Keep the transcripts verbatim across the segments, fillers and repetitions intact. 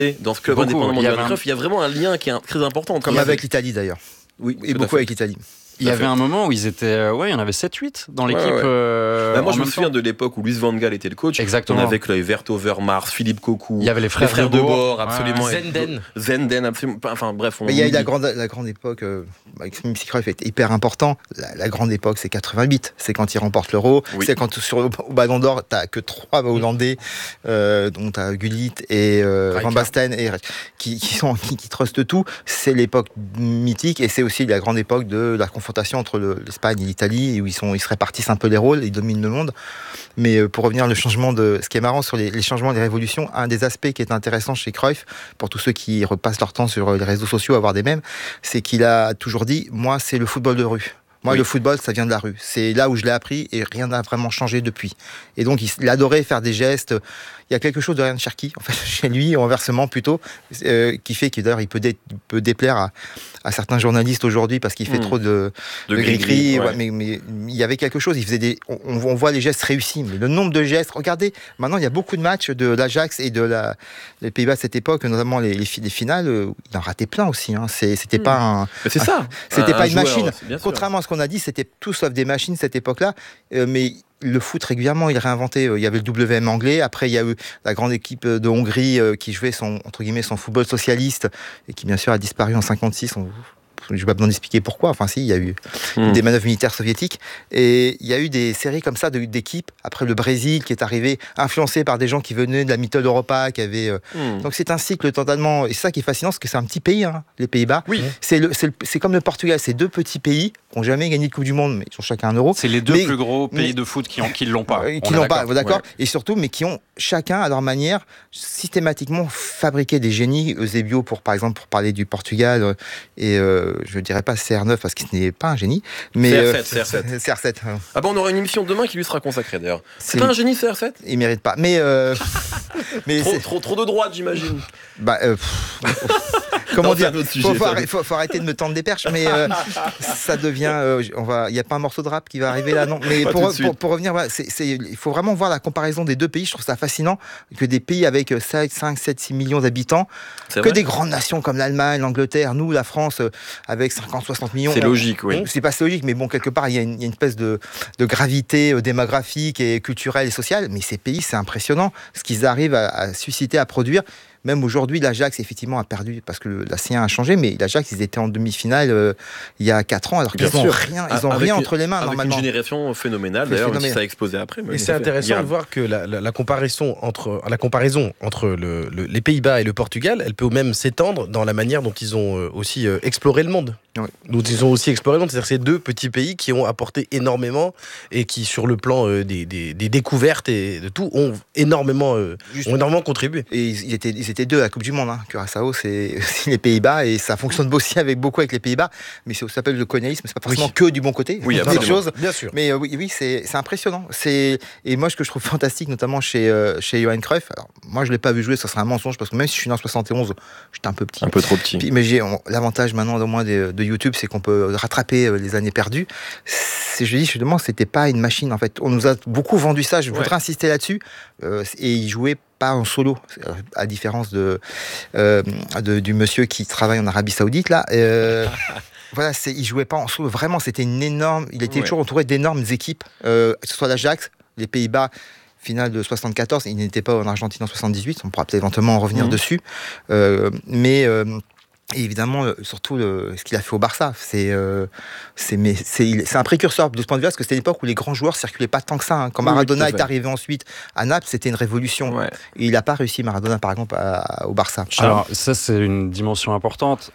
dans ce club Beaucoup, indépendamment il y de avait Johan un- Cruyff, il y a vraiment un lien qui est très important. Comme avec l'Italie d'ailleurs. Oui, Et tout à beaucoup fait. avec l'Italie. Il y Tout à avait fait. un moment où ils étaient, euh, ouais, il y en avait sept huit dans l'équipe. Ouais, ouais. euh, Bah, moi, en je me même souviens temps. de l'époque où Luis Van Gaal était le coach. Exactement. On avait Chloé Verthoever, Mars, Philippe Cocu. Il y avait les frères, de Deboer. Boer, absolument. Ouais. Zenden. Zenden, absolument. Enfin, bref. On Mais il y a eu la oublie. grande, la grande époque, euh, même si Cruyff est hyper important, la, la grande époque c'est quatre-vingt-huit, c'est quand il remporte l'Euro, Oui. c'est quand sur, au Ballon d'Or, t'as que trois Hollandais, euh, dont t'as Gullit et euh, Van Basten, et, qui, qui, sont, qui, qui trustent tout. C'est l'époque mythique et c'est aussi la grande époque de la confrontation entre le, l'Espagne et l'Italie, où ils, sont, ils se répartissent un peu les rôles, ils dominent le monde. Mais euh, pour revenir au changement de... Ce qui est marrant sur les, les changements des révolutions, un des aspects qui est intéressant chez Cruyff, pour tous ceux qui repassent leur temps sur les réseaux sociaux à voir des mèmes, c'est qu'il a toujours dit, moi c'est le football de rue. Moi, Oui. le football, ça vient de la rue. C'est là où je l'ai appris et rien n'a vraiment changé depuis. Et donc, il, il adorait faire des gestes. Il y a quelque chose de Ryan Cherki, en fait, chez lui, ou inversement plutôt, euh, qui fait que d'ailleurs, il peut, dé, peut déplaire à, à certains journalistes aujourd'hui parce qu'il fait Mmh. trop de, De de gris-gris, gris-gris. ouais. Ouais, mais, mais il y avait quelque chose. Il faisait des, on, on voit les gestes réussis, mais le nombre de gestes. Regardez, maintenant, il y a beaucoup de matchs de l'Ajax et de la, les Pays-Bas de cette époque, notamment les, les, les finales. Euh, il en ratait plein aussi. Hein. C'est, c'était Mmh. pas un. Mais c'est ça. C'était Un- pas un une joueur, machine. c'est bien sûr. Contrairement à ce qu'on a dit, c'était tout sauf des machines cette époque-là. Euh, mais le foot régulièrement, il réinventait. Il y avait le W M anglais. Après, il y a eu la grande équipe de Hongrie euh, qui jouait son entre guillemets son football socialiste et qui bien sûr a disparu en cinquante-six. On, je vais pas besoin d'expliquer pourquoi. Enfin, si, il y a eu Mmh. des manœuvres militaires soviétiques et il y a eu des séries comme ça de, d'équipes. Après le Brésil qui est arrivé, influencé par des gens qui venaient de la Mittel Europa, qui avaient. Euh, Mmh. donc c'est un cycle totalement. Et c'est ça qui est fascinant, parce que c'est un petit pays, hein, les Pays-Bas. Oui. C'est, le, c'est, le- c'est comme le Portugal, c'est deux petits pays qui n'ont jamais gagné de Coupe du Monde, mais ils ont chacun un euro. C'est les deux Mais- plus gros pays mais- de foot qui ne l'ont pas. Euh, On qui est l'ont pas, d'accord. d'accord. Ouais. Et surtout, mais qui ont chacun à leur manière systématiquement fabriqué des génies. Eusebio, pour par exemple, pour parler du Portugal, euh, et euh, je ne dirais pas C R neuf parce qu'il n'est pas un génie, mais C R euh, sept, C R sept. C R sept, euh, Ah bon, on aura une émission demain qui lui sera consacrée d'ailleurs. C'est C'est- pas un génie C R sept? il mérite pas. Mais euh, mais trop, c'est- trop, trop de droite, j'imagine. bah, euh, pff, comment Non, c'est dire, un autre faut, sujet, faut, ça. arrêter, faut- faut arrêter de me tendre des perches, mais euh, ça devient, euh, on va, il y a pas un morceau de rap qui va arriver là, non. Mais Pas pour, tout de suite. pour, pour revenir, voilà, c'est, c'est, il faut vraiment voir la comparaison des deux pays. Je trouve ça fascinant que des pays avec cinq, sept, six millions d'habitants, C'est que vrai. des grandes nations comme l'Allemagne, l'Angleterre, nous, la France, euh, avec cinquante, soixante millions. C'est on- logique, oui. C'est pas si logique, mais bon, quelque part, il y a une, il y a une espèce de, de gravité euh, démographique et culturelle et sociale. Mais ces pays, c'est impressionnant ce qu'ils arrivent à, à susciter, à produire. Même aujourd'hui, l'Ajax, effectivement, a perdu parce que le- la C un a changé, mais l'Ajax, ils étaient en demi-finale euh, il y a quatre ans, alors qu'ils Bien n'ont sûr. rien, ils ont Avec rien une- entre les mains, Avec normalement. une génération phénoménale, C'est d'ailleurs, même si phénoménal. ça a explosé après. mais Et c'est en effet, intéressant Guillaume. de voir que la, la- la comparaison entre, la comparaison entre le- le- les Pays-Bas et le Portugal, elle peut même s'étendre dans la manière dont ils ont euh, aussi euh, exploré le monde. Oui. Dont ils ont aussi exploré le monde. C'est-à-dire ces deux petits pays qui ont apporté énormément et qui, sur le plan euh, des, des- des découvertes et de tout, ont énormément, euh, Juste- ont énormément contribué. Et ils, ils étaient, ils étaient deux à la Coupe du Monde. Hein. Curaçao, c'est c'est les Pays-Bas et ça fonctionne aussi avec beaucoup avec les Pays-Bas. Mais c'est, ça s'appelle le colonialisme. C'est pas forcément Oui. que du bon côté. Oui, Il y a des absolument. choses. Bien sûr. Mais euh, oui, oui c'est, c'est impressionnant. C'est, et moi, ce que je trouve fantastique, notamment chez, euh, chez Johan Cruyff, alors moi, je l'ai pas vu jouer, ça serait un mensonge parce que même si je suis né en soixante et onze, j'étais un peu petit. Un peu trop petit. Puis, mais j'ai on- l'avantage maintenant au moins de, de YouTube, c'est qu'on peut rattraper euh, les années perdues. C'est, je dis justement, c'était pas une machine en fait. On nous a beaucoup vendu ça. Je voudrais Ouais. insister là-dessus. Euh, et il jouait pas en solo, à différence de, euh, de- du monsieur qui travaille en Arabie Saoudite là. Euh, Voilà, c'est, il jouait pas en solo. Vraiment, c'était une énorme. Il était Ouais. toujours entouré d'énormes équipes, euh, que ce soit l'Ajax, les Pays-Bas. Finale de soixante-quatorze, il n'était pas en Argentine en soixante-dix-huit, on pourra peut-être éventuellement en revenir Mhm. dessus. Euh, mais euh, et évidemment, euh, surtout le- ce qu'il a fait au Barça, c'est, euh, c'est, mais c'est, il- c'est un précurseur de ce point de vue, parce que c'était l'époque où les grands joueurs circulaient pas tant que ça. Hein. Quand Oui, oui, Maradona tout à fait. est arrivé ensuite à Naples, c'était une révolution. Ouais. Et il n'a pas réussi, Maradona, par exemple, à- au Barça. Alors, ça, c'est une dimension importante.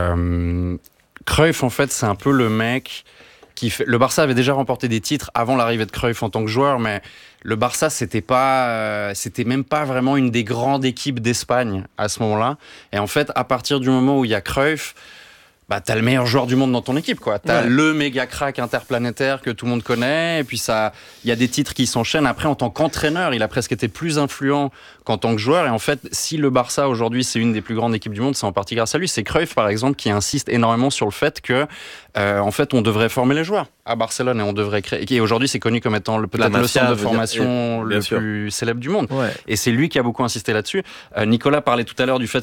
Euh, Cruyff, en fait, c'est un peu le mec qui fait. Le Barça avait déjà remporté des titres avant l'arrivée de Cruyff en tant que joueur, mais le Barça, c'était pas, euh, c'était même pas vraiment une des grandes équipes d'Espagne à ce moment-là. Et en fait, à partir du moment où il y a Cruyff, bah, t'as le meilleur joueur du monde dans ton équipe, quoi. T'as Ouais. le méga crack interplanétaire que tout le monde connaît, et puis ça, il y a des titres qui s'enchaînent. Après, en tant qu'entraîneur, il a presque été plus influent qu'en tant que joueur. Et en fait, si le Barça aujourd'hui c'est une des plus grandes équipes du monde, c'est en partie grâce à lui. C'est Cruyff, par exemple, qui insiste énormément sur le fait que, euh, en fait, on devrait former les joueurs à Barcelone et on devrait créer. Et aujourd'hui, c'est connu comme étant le, peut-être le mafia, centre de veut dire- formation et- bien le sûr. plus célèbre du monde. Ouais. Et c'est lui qui a beaucoup insisté là-dessus. Euh, Nicolas parlait tout à l'heure du fait